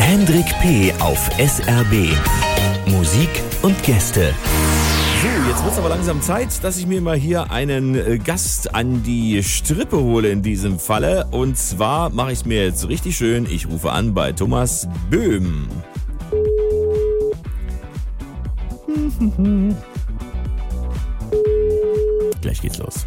Hendrik P. auf SRB. Musik und Gäste. So, jetzt wird es aber langsam Zeit, dass ich mir mal hier einen Gast an die Strippe hole in diesem Falle. Und zwar mache ich es mir jetzt richtig schön. Ich rufe an bei Thomas Böhm. Gleich geht's los.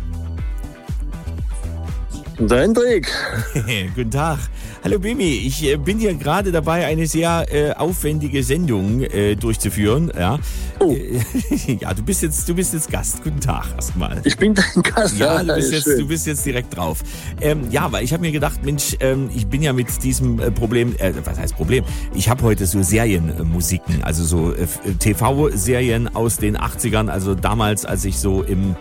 Der Hendrik. Guten Tag. Hallo Bimi, ich bin hier gerade dabei, eine sehr aufwendige Sendung durchzuführen. Ja. Oh. Ja, du bist jetzt Gast. Guten Tag erstmal. Ich bin dein Gast. Ja, du bist jetzt direkt drauf. Ja, weil ich habe mir gedacht, Mensch, ich bin ja mit diesem Problem, was heißt Problem? Ich habe heute so Serienmusiken, also so TV-Serien aus den 80ern, also damals, als ich so im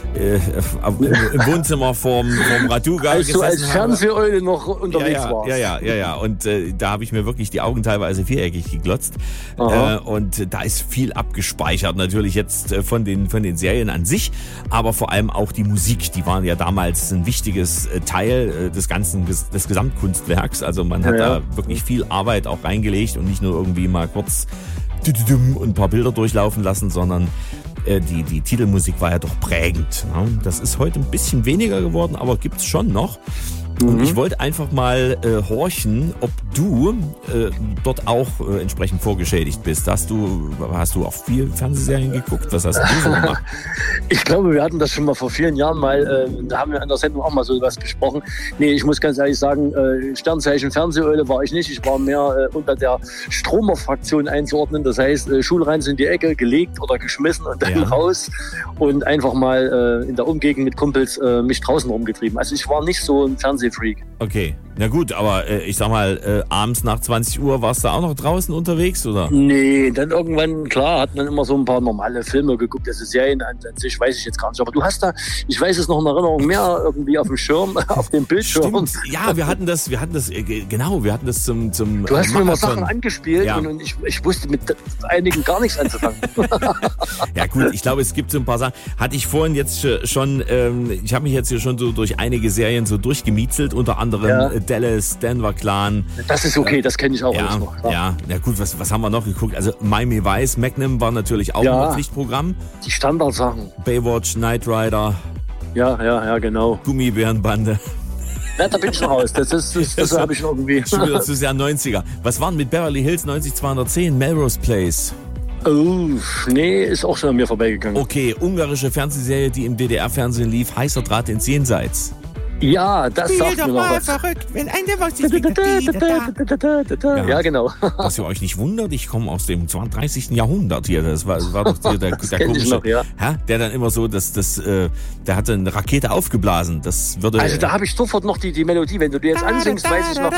Wohnzimmer vorm Raduga gesessen habe. Als Fernseheule noch unterwegs warst. Ja. Und da habe ich mir wirklich die Augen teilweise viereckig geglotzt. Und da ist viel abgespeichert, natürlich jetzt von den Serien an sich, aber vor allem auch die Musik. Die waren ja damals ein wichtiges Teil des Gesamtkunstwerks. Also man hat da wirklich viel Arbeit auch reingelegt und nicht nur irgendwie mal kurz und ein paar Bilder durchlaufen lassen, sondern die Titelmusik war ja doch prägend. Ne? Das ist heute ein bisschen weniger geworden, aber gibt's schon noch. Und ich wollte einfach mal horchen, ob du dort auch entsprechend vorgeschädigt bist. Hast du auch viel Fernsehserien geguckt? Was hast du so gemacht? Ich glaube, wir hatten das schon mal vor vielen Jahren mal, da haben wir in der Sendung auch mal so was gesprochen. Nee, ich muss ganz ehrlich sagen, Sternzeichen Fernsehöle war ich nicht. Ich war mehr unter der Stromer-Fraktion einzuordnen. Das heißt, Schulreins in die Ecke, gelegt oder geschmissen und dann raus und einfach mal in der Umgegend mit Kumpels mich draußen rumgetrieben. Also ich war nicht so ein Fernsehfreak. Okay, na gut, aber ich sag mal, abends nach 20 Uhr warst du auch noch draußen unterwegs, oder? Nee, dann irgendwann, klar, hat man immer so ein paar normale Filme geguckt, also Serien an sich weiß ich jetzt gar nicht. Aber du hast da, ich weiß es noch in Erinnerung, mehr irgendwie auf dem Schirm, auf dem Bildschirm. Stimmt. Ja, wir hatten das zum Du hast mir mal Sachen angespielt und ich wusste mit einigen gar nichts anzufangen. Ja gut, ich glaube, es gibt so ein paar Sachen. Hatte ich vorhin jetzt schon, ich habe mich jetzt hier schon so durch einige Serien so durchgemiezelt, unter anderem Dallas, Denver Clan. Das ist okay, das kenne ich auch alles noch. Ja, gut, was haben wir noch geguckt? Also Miami Vice, Magnum war natürlich auch ein Pflichtprogramm. Die Standardsachen. Baywatch, Knight Rider. Ja, genau. Gummibärenbande. Ja, da bin ich schon raus. Das habe ich irgendwie. Schon wieder zu sehr 90er. Was waren mit Beverly Hills 90210? Melrose Place. Oh, nee, ist auch schon an mir vorbeigegangen. Okay, ungarische Fernsehserie, die im DDR-Fernsehen lief, Heißer Draht ins Jenseits. Ja, das sagt mir noch was. Verrückt, wenn ein der was Ja, genau. Was ihr euch nicht wundert, ich komme aus dem 30. Jahrhundert hier. Das war doch der komische, noch, der dann immer so, der hatte eine Rakete aufgeblasen. Das würde. Also da habe ich sofort noch die Melodie, wenn du die jetzt ansingst, weiß ich noch.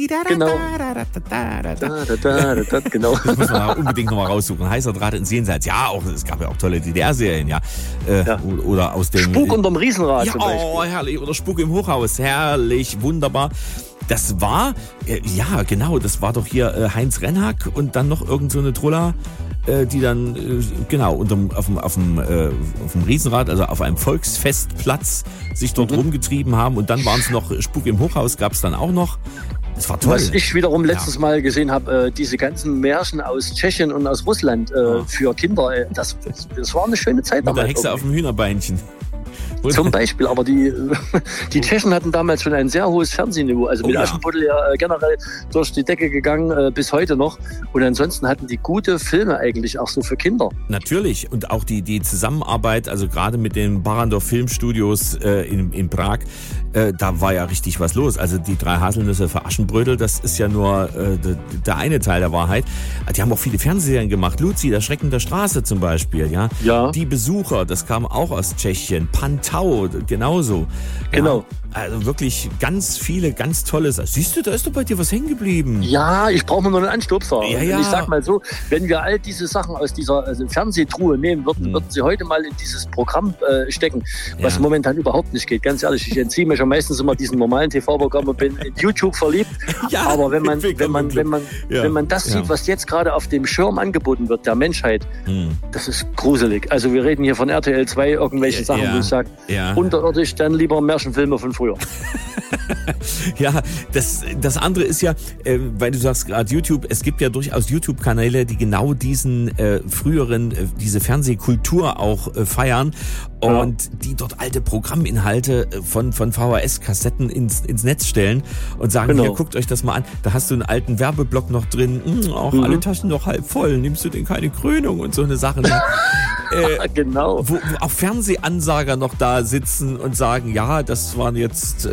Genau. Das muss man unbedingt noch mal raussuchen. Heißer Draht ins Jenseits. Ja, auch, es gab ja auch tolle DDR-Serien, Oder aus dem Spuk unterm Riesenrad zum Beispiel. Oh, herrlich. Oder Spuk im Hochhaus. Herrlich, wunderbar. Das war, genau, das war doch hier Heinz Rennhack und dann noch irgend so eine Trulla, die dann, auf dem Riesenrad, also auf einem Volksfestplatz sich dort rumgetrieben haben. Und dann waren es noch, Spuk im Hochhaus gab es dann auch noch. Das war toll. Was ich wiederum letztes Mal gesehen habe, diese ganzen Märchen aus Tschechien und aus Russland für Kinder, das war eine schöne Zeit. Mit der Hexe auf dem Hühnerbeinchen. Zum Beispiel, aber die Tschechen hatten damals schon ein sehr hohes Fernsehniveau, also mit Aschenputtel generell durch die Decke gegangen, bis heute noch. Und ansonsten hatten die gute Filme eigentlich auch so für Kinder. Natürlich, und auch die Zusammenarbeit, also gerade mit den Barrandov Filmstudios in Prag, da war ja richtig was los. Also die 3 Haselnüsse für Aschenbrödel, das ist ja nur der eine Teil der Wahrheit. Die haben auch viele Fernsehserien gemacht. Luzi, der Schrecken der Straße zum Beispiel, ja. Die Besucher, das kam auch aus Tschechien. Pantau, genauso. Genau. Ja, also wirklich ganz viele, ganz tolle Sachen. Siehst du, da ist doch bei dir was hängen geblieben. Ja, ich brauche mir nur einen Anstupser. Ja. Ich sag mal so, wenn wir all diese Sachen aus dieser Fernsehtruhe nehmen würden sie heute mal in dieses Programm stecken, was momentan überhaupt nicht geht. Ganz ehrlich, ich entziehe mich ja meistens immer diesen normalen TV-Programm und bin in YouTube verliebt. Aber wenn man das sieht, was jetzt gerade auf dem Schirm angeboten wird, der Menschheit, das ist gruselig. Also wir reden hier von RTL 2, irgendwelche Sachen, wo ich sage, unterirdisch, dann lieber Märchenfilme von früher. früher. Ja, das andere ist ja, weil du sagst gerade YouTube, es gibt ja durchaus YouTube-Kanäle, die genau diesen diese Fernsehkultur auch feiern und die dort alte Programminhalte von VHS-Kassetten ins Netz stellen und sagen, hier, guckt euch das mal an, da hast du einen alten Werbeblock noch drin, alle Taschen noch halb voll, nimmst du denn keine Krönung und so eine Sache. Genau. Wo auch Fernsehansager noch da sitzen und sagen, ja, das war jetzt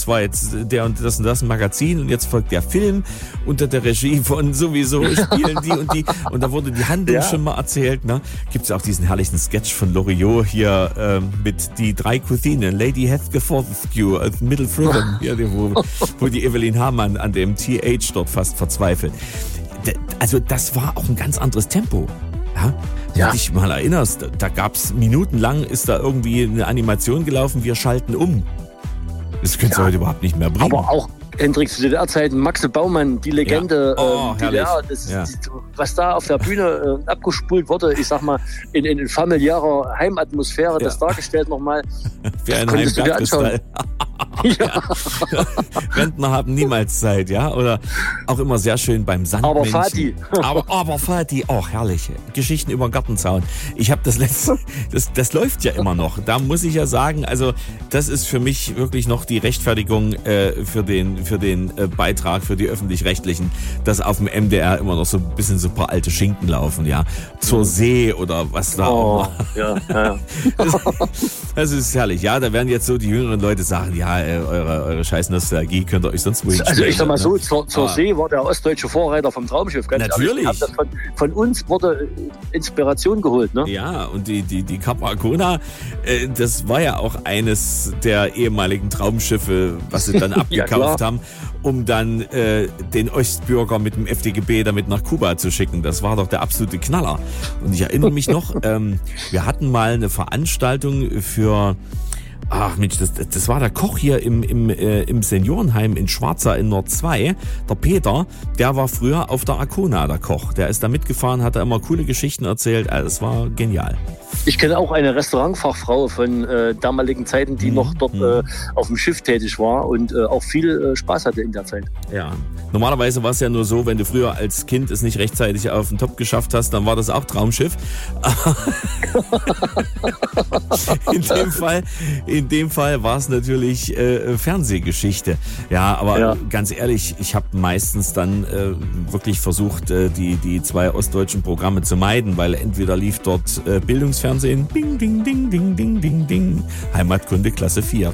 der und das Magazin und jetzt folgt der Film unter der Regie von sowieso spielen die und die und da wurde die Handlung schon mal erzählt. Ne? Gibt es auch diesen herrlichen Sketch von Loriot hier mit die 3 Cousinen, Lady Heathcote Fortescue, Middle Fritham, wo die Evelyn Hamann an dem TH dort fast verzweifelt. Also das war auch ein ganz anderes Tempo. Ja? Wenn du dich mal erinnerst, da gab's minutenlang, ist da irgendwie eine Animation gelaufen, wir schalten um. Das könntest du heute überhaupt nicht mehr bringen. Aber auch, Hendrik, zu DDR-Zeiten, Maxe Baumann, die Legende, DDR, was da auf der Bühne abgespult wurde, ich sag mal, in familiärer Heimatmosphäre, das dargestellt nochmal, das konntest du dir anschauen. Ja. Rentner haben niemals Zeit, ja? Oder auch immer sehr schön beim Sandmännchen. Aber Vati, herrlich. Geschichten über den Gartenzaun. Ich habe das läuft ja immer noch. Da muss ich ja sagen, also das ist für mich wirklich noch die Rechtfertigung für den Beitrag für die Öffentlich-Rechtlichen, dass auf dem MDR immer noch so ein bisschen so ein paar alte Schinken laufen, ja? Zur See oder was da auch. Ja. Das ist herrlich, ja? Da werden jetzt so die jüngeren Leute sagen, ja, eure scheiß Nostalgie könnt ihr euch sonst wohin Also ich sag mal so, zur See war der ostdeutsche Vorreiter vom Traumschiff. Ganz natürlich. Ehrlich, von uns wurde Inspiration geholt, ne? Ja, und die Cap Arcona, das war ja auch eines der ehemaligen Traumschiffe, was sie dann abgekauft haben, um dann den Ostbürger mit dem FDGB damit nach Kuba zu schicken. Das war doch der absolute Knaller. Und ich erinnere mich noch, wir hatten mal eine Veranstaltung für... Ach Mensch, das war der Koch hier im Seniorenheim in Schwarza in Nord 2. Der Peter, der war früher auf der Arcona, der Koch. Der ist da mitgefahren, hat da immer coole Geschichten erzählt. Also das war genial. Ich kenne auch eine Restaurantfachfrau von damaligen Zeiten, die noch dort auf dem Schiff tätig war und auch viel Spaß hatte in der Zeit. Ja, normalerweise war es ja nur so, wenn du früher als Kind es nicht rechtzeitig auf den Top geschafft hast, dann war das auch Traumschiff. In dem Fall war es natürlich Fernsehgeschichte. Ja, aber ganz ehrlich, ich habe meistens dann wirklich versucht, die 2 ostdeutschen Programme zu meiden, weil entweder lief dort Bildungsfernsehen, Bing, Ding, Ding, Ding, Ding, Ding, Ding, Heimatkunde Klasse 4.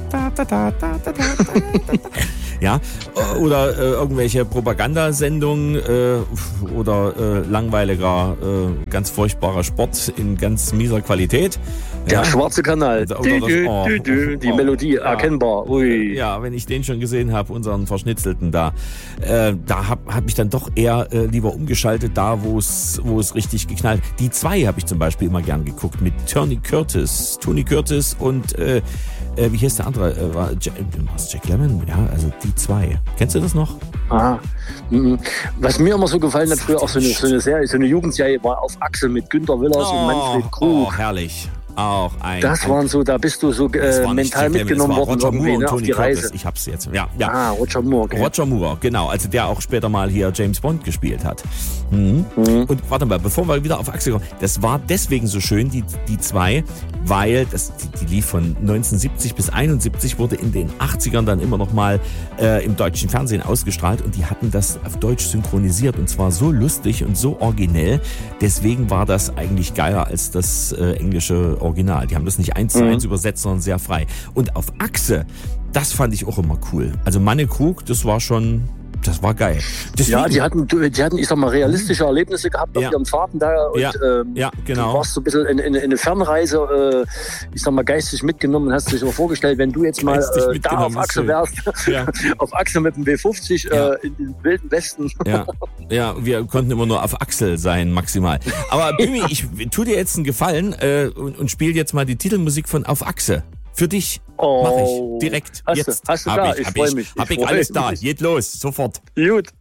Ja, oder irgendwelche Propagandasendungen oder langweiliger, ganz furchtbarer Sport in ganz mieser Qualität. Der schwarze Kanal. Die Melodie erkennbar. Ui. Ja, wenn ich den schon gesehen habe, unseren Verschnitzelten da hab ich dann doch eher lieber umgeschaltet, da wo es richtig geknallt. Die 2 habe ich zum Beispiel immer gern geguckt mit Tony Curtis und wie hieß der andere? War Jack Lemmon? Ja, also die 2. Kennst du das noch? Was mir immer so gefallen hat, früher auch so eine Serie, so eine Jugendserie war auf Achse mit Günter Willers und Manfred Krug. Oh, herrlich. Das waren so, da bist du so mental mitgenommen worden Roger Moore und auf Tony die Reise. Curtis. Ich hab's jetzt. Ja. Roger Moore. Okay. Roger Moore, genau. Also der auch später mal hier James Bond gespielt hat. Und warte mal, bevor wir wieder auf Achse kommen, das war deswegen so schön, die 2, weil die lief von 1970 bis 71, wurde in den 80ern dann immer noch mal im deutschen Fernsehen ausgestrahlt und die hatten das auf Deutsch synchronisiert und zwar so lustig und so originell. Deswegen war das eigentlich geiler als das englische Original. Die haben das nicht 1:1 übersetzt, sondern sehr frei. Und auf Achse, das fand ich auch immer cool. Also Manne Krug, das war geil. Deswegen, ja, die hatten, ich sag mal, realistische Erlebnisse gehabt auf ihren Fahrten da. Und, genau. Du warst so ein bisschen in eine Fernreise, ich sag mal, geistig mitgenommen und hast dich so vorgestellt, wenn du jetzt mal da auf Achse wärst, auf Achse mit dem W50 in den wilden Westen. Ja, wir konnten immer nur auf Achsel sein, maximal. Aber Bimi, ich tu dir jetzt einen Gefallen und spiel jetzt mal die Titelmusik von Auf Achse. Für dich mache ich direkt. Hast du da? Ich freue mich. Hab ich alles da. Geht los, sofort. Gut.